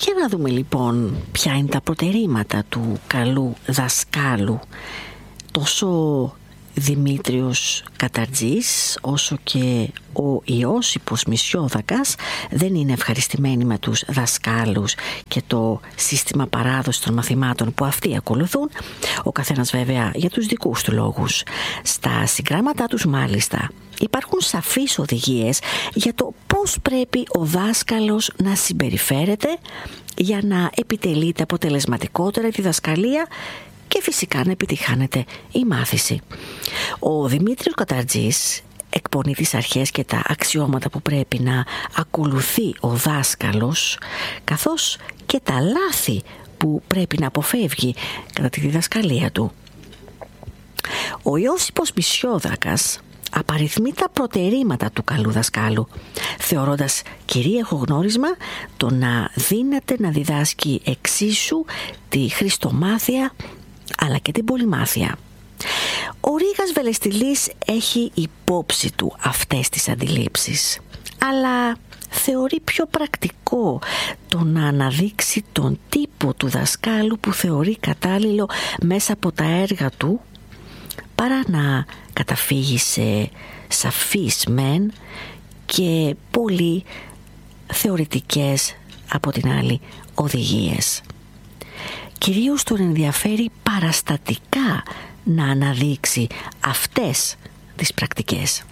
Για να δούμε λοιπόν ποια είναι τα προτερήματα του καλού δασκάλου. Τόσο Δημήτριος Καταρτζής όσο και ο Ιώσυπος Μισιόδακας δεν είναι ευχαριστημένοι με τους δασκάλους και το σύστημα παράδοσης των μαθημάτων που αυτοί ακολουθούν, ο καθένας βέβαια για τους δικούς του λόγους. Στα συγγράμματά τους μάλιστα υπάρχουν σαφείς οδηγίες για το πώς πρέπει ο δάσκαλος να συμπεριφέρεται για να επιτελείται αποτελεσματικότερα τη διδασκαλία και φυσικά να επιτυχάνεται η μάθηση. Ο Δημήτριος Καταρτζής εκπονεί τις αρχές και τα αξιώματα που πρέπει να ακολουθεί ο δάσκαλος, καθώς και τα λάθη που πρέπει να αποφεύγει κατά τη διδασκαλία του. Ο Ιώσυπος Μισιόδακας απαριθμεί τα προτερήματα του καλού δασκάλου, θεωρώντας κυρίαρχο γνώρισμα το να δύναται να διδάσκει εξίσου τη χριστομάθεια αλλά και την πολυμάθεια. Ο Ρήγας Βελεστηλής έχει υπόψη του αυτές τις αντιλήψεις, αλλά θεωρεί πιο πρακτικό το να αναδείξει τον τύπο του δασκάλου που θεωρεί κατάλληλο μέσα από τα έργα του, παρά να καταφύγει σε σαφείς μεν και πολύ θεωρητικές από την άλλη οδηγίες. Κυρίως τον ενδιαφέρει παραστατικά να αναδείξει αυτές τις πρακτικές.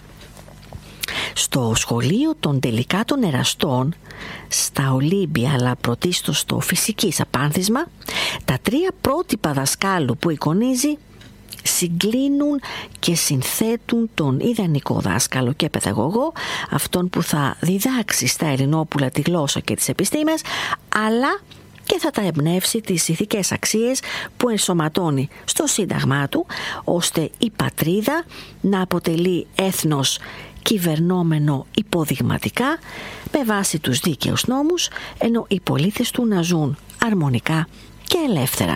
Στο σχολείο των τελικάτων εραστών, στα Ολύμπια αλλά πρωτίστως στο φυσικής απάνθισμα, τα τρία πρότυπα δασκάλου που εικονίζει συγκλίνουν και συνθέτουν τον ιδανικό δάσκαλο και παιδαγωγό, αυτόν που θα διδάξει στα Ελληνόπουλα τη γλώσσα και τις επιστήμες, αλλά και θα τα εμπνεύσει τις ηθικές αξίες που ενσωματώνει στο σύνταγμά του, ώστε η πατρίδα να αποτελεί έθνος κυβερνόμενο υποδειγματικά με βάση τους δίκαιους νόμους, ενώ οι πολίτες του να ζουν αρμονικά και ελεύθερα.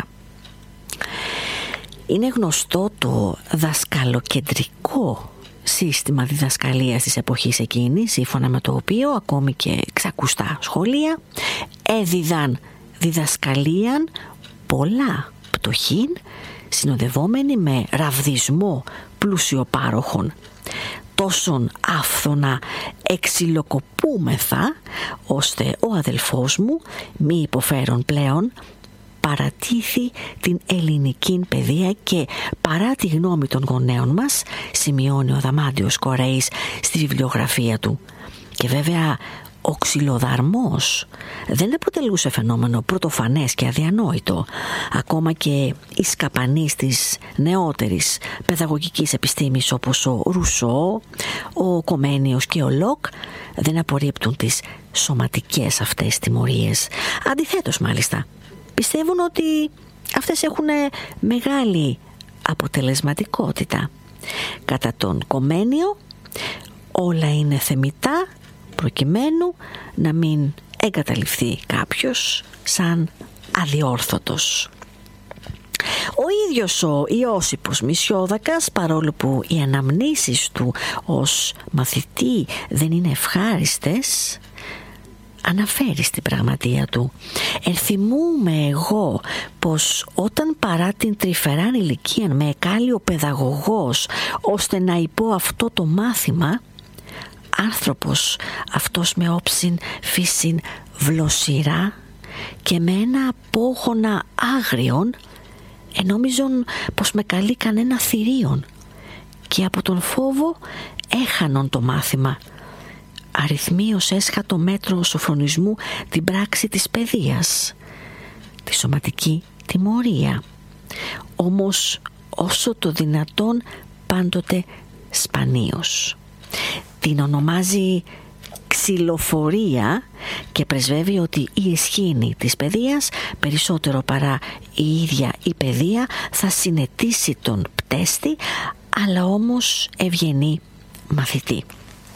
Είναι γνωστό το δασκαλοκεντρικό σύστημα διδασκαλίας της εποχής εκείνης, σύμφωνα με το οποίο ακόμη και ξακουστά σχολεία έδιδαν διδασκαλίαν πολλά πτωχήν, συνοδευόμενοι με ραβδισμό πλουσιοπάροχων. Τόσον άφθονα εξυλοκοπούμεθα, ώστε ο αδελφός μου, μη υποφέρον πλέον, παρατήθη την ελληνική παιδεία και παρά τη γνώμη των γονέων μας, σημειώνει ο Αδαμάντιος Κορέης στη βιβλιογραφία του. Και βέβαια ο ξυλοδαρμός δεν αποτελούσε φαινόμενο πρωτοφανές και αδιανόητο. Ακόμα και οι σκαπανείς της νεότερης παιδαγωγικής επιστήμης όπως ο Ρουσό, ο Κομένιος και ο Λοκ δεν απορρίπτουν τις σωματικές αυτές τιμωρίες. Αντιθέτως μάλιστα, πιστεύουν ότι αυτές έχουν μεγάλη αποτελεσματικότητα. Κατά τον Κομένιο όλα είναι θεμιτά προκειμένου να μην εγκαταλειφθεί κάποιος σαν αδιόρθωτος. Ο ίδιος ο Ιώσυπος Μισιόδακας, παρόλο που οι αναμνήσεις του ως μαθητή δεν είναι ευχάριστες, αναφέρει στην πραγματεία του: «Ενθυμούμαι εγώ πως όταν παρά την τρυφεράν ηλικία με εκάλει ο παιδαγωγός ώστε να υπώ αυτό το μάθημα, άνθρωπος αυτός με όψιν φύσιν βλοσιρά και με ένα απόγωνα άγριον, ενόμιζον πως με καλεί κανένα θηρίον και από τον φόβο έχανον το μάθημα. Αριθμίως έσχα το μέτρο σοφρονισμού την πράξη της παιδείας, τη σωματική τιμωρία, όμως όσο το δυνατόν πάντοτε σπανίως. Την ονομάζει ξυλοφορία και πρεσβεύει ότι η αισχήνη της παιδείας, περισσότερο παρά η ίδια η παιδεία, θα συνετίσει τον πτέστη, αλλά όμως ευγενή μαθητή».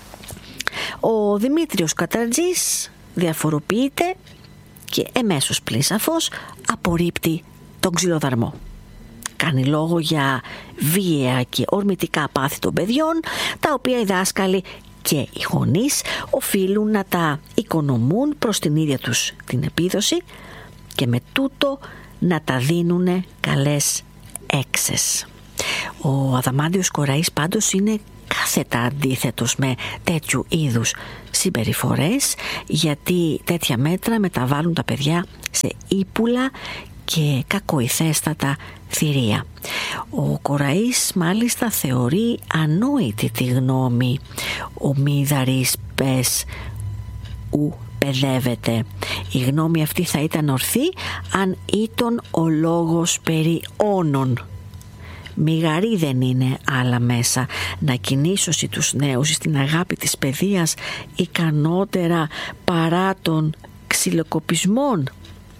Ο Δημήτριος Καταρτζής διαφοροποιείται και εμέσως πλην σαφώς απορρίπτει τον ξυλοδαρμό. Κάνει λόγο για βίαια και ορμητικά πάθη των παιδιών, τα οποία οι δάσκαλοι και οι γονείς οφείλουν να τα οικονομούν προς την ίδια τους την επίδοση και με τούτο να τα δίνουν καλές έξες. Ο Αδαμάντιος Κοραής πάντως είναι κάθετα αντίθετος με τέτοιου είδους συμπεριφορές, γιατί τέτοια μέτρα μεταβάλλουν τα παιδιά σε ύπουλα και κακοηθέστατα θηρία. Ο Κοραής μάλιστα θεωρεί ανόητη τη γνώμη «ο μη δαρείς πες ου παιδεύεται». Η γνώμη αυτή θα ήταν ορθή αν ήταν ο λόγος περί όνων. Μηγαρή δεν είναι άλλα μέσα να κινήσωσει τους νέους στην αγάπη της παιδείας ικανότερα παρά των ξυλοκοπισμών.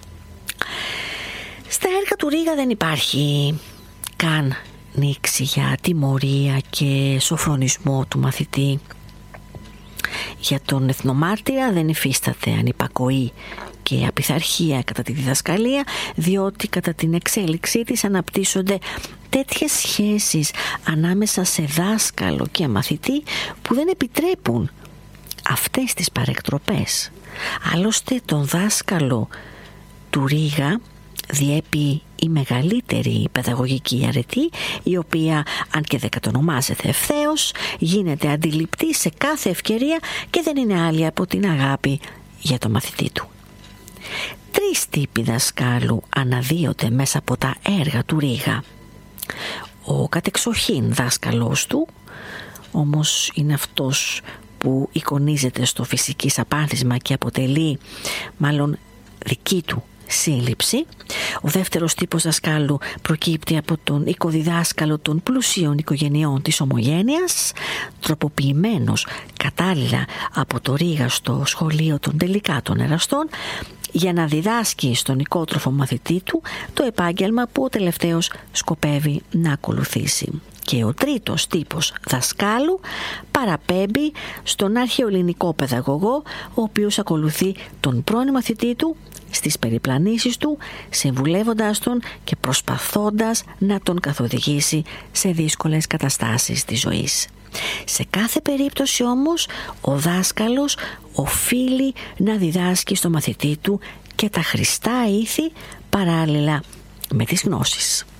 Στα έργα του Ρήγα δεν υπάρχει καν νήξη για τιμωρία και σοφρονισμό του μαθητή. Για τον εθνομάρτυρα δεν υφίσταται ανυπακοή και απειθαρχία κατά τη διδασκαλία, διότι κατά την εξέλιξή της αναπτύσσονται τέτοιες σχέσεις ανάμεσα σε δάσκαλο και μαθητή που δεν επιτρέπουν αυτές τις παρεκτροπές. Άλλωστε τον δάσκαλο του Ρήγα διέπει η μεγαλύτερη παιδαγωγική αρετή, η οποία, αν και δεν κατονομάζεται ευθέως, γίνεται αντιληπτή σε κάθε ευκαιρία και δεν είναι άλλη από την αγάπη για το μαθητή του. Τρεις τύποι δασκάλου αναδύονται μέσα από τα έργα του Ρήγα. Ο κατεξοχήν δάσκαλός του, όμως είναι αυτός που εικονίζεται στο φυσικής απάνθισμα και αποτελεί μάλλον δική του σύλληψη. Ο δεύτερος τύπος δασκάλου προκύπτει από τον οικοδιδάσκαλο των πλουσίων οικογενειών της ομογένειας, τροποποιημένος κατάλληλα από το Ρήγα στο σχολείο των τελικάτων εραστών, για να διδάσκει στον οικότροφο μαθητή του το επάγγελμα που ο τελευταίος σκοπεύει να ακολουθήσει. Και ο τρίτος τύπος δασκάλου παραπέμπει στον αρχαιοελληνικό παιδαγωγό, ο οποίος ακολουθεί τον πρώην μαθητή του στις περιπλανήσεις του, συμβουλεύοντας τον και προσπαθώντας να τον καθοδηγήσει σε δύσκολες καταστάσεις της ζωής. Σε κάθε περίπτωση όμως ο δάσκαλος οφείλει να διδάσκει στο μαθητή του και τα χρηστά ήθη παράλληλα με τις γνώσεις.